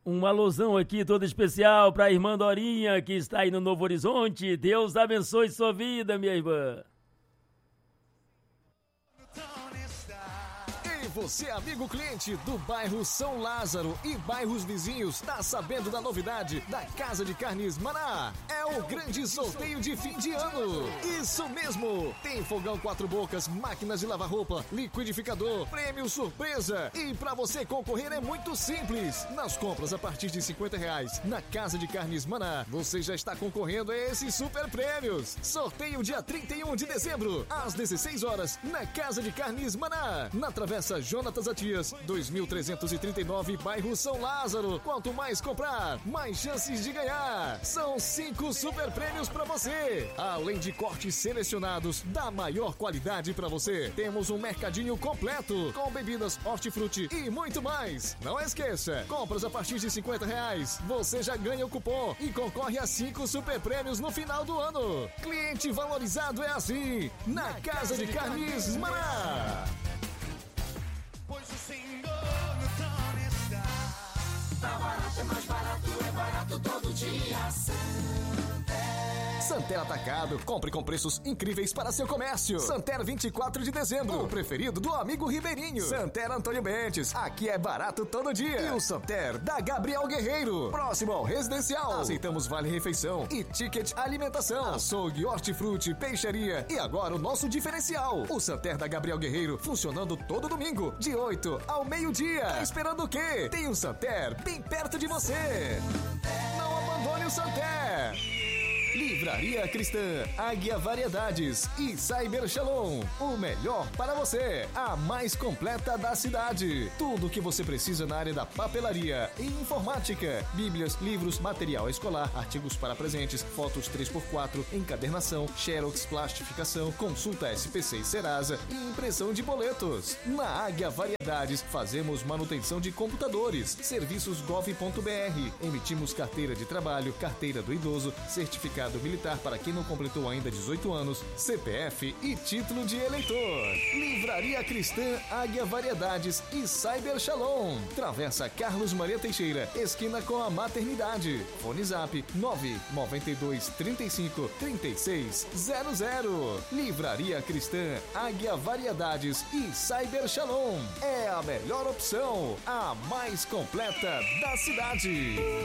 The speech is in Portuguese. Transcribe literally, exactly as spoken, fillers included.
Um alusão aqui todo especial para a irmã Dorinha, que está aí no Novo Horizonte. Deus abençoe sua vida, minha irmã. Você, amigo cliente do bairro São Lázaro e bairros vizinhos, tá sabendo da novidade da Casa de Carnes Maná? É o grande sorteio de fim de ano. Isso mesmo! Tem fogão quatro bocas, máquinas de lavar roupa, liquidificador, prêmio surpresa. E pra você concorrer é muito simples. Nas compras a partir de cinquenta reais na Casa de Carnes Maná, você já está concorrendo a esses super prêmios. Sorteio dia trinta e um de dezembro, às dezesseis horas, na Casa de Carnes Maná, na Travessa Jonatas Atias, dois mil trezentos e trinta e nove, bairro São Lázaro. Quanto mais comprar, mais chances de ganhar. São cinco super prêmios para você. Além de cortes selecionados da maior qualidade para você, temos um mercadinho completo com bebidas, hortifruti e muito mais. Não esqueça, compras a partir de cinquenta reais, você já ganha o cupom e concorre a cinco super prêmios no final do ano. Cliente valorizado é assim, na Casa de Carnes Maná. Pois o Senhor no trono está. Tá barato, é mais barato, é barato todo dia. Santer Atacado, compre com preços incríveis para seu comércio. Santer vinte e quatro de dezembro, o preferido do amigo Ribeirinho. Santer Antônio Bentes, aqui é barato todo dia. E o Santer da Gabriel Guerreiro, próximo ao residencial. Aceitamos vale refeição e ticket alimentação. Açougue, hortifruti, peixaria. E agora o nosso diferencial, o Santer da Gabriel Guerreiro, funcionando todo domingo, de oito ao meio-dia. Tá esperando o quê? Tem um Santer bem perto de você. Não abandone o Santer. Livraria Cristã, Águia Variedades e Cyber Shalom. O melhor para você, a mais completa da cidade. Tudo o que você precisa na área da papelaria e informática. Bíblias, livros, material escolar, artigos para presentes, fotos três por quatro, encadernação, xerox, plastificação, consulta S P C e Serasa e impressão de boletos. Na Águia Variedades, fazemos manutenção de computadores, serviços gov ponto br. Emitimos carteira de trabalho, carteira do idoso, certificado militar para quem não completou ainda dezoito anos, C P F e título de eleitor. Livraria Cristã, Águia Variedades e Cyber Shalom. Travessa Carlos Maria Teixeira, esquina com a Maternidade. Fone Zap nove nove dois, trinta e cinco, trinta e seis zero zero. Livraria Cristã, Águia Variedades e Cyber Shalom. É a melhor opção, a mais completa da cidade.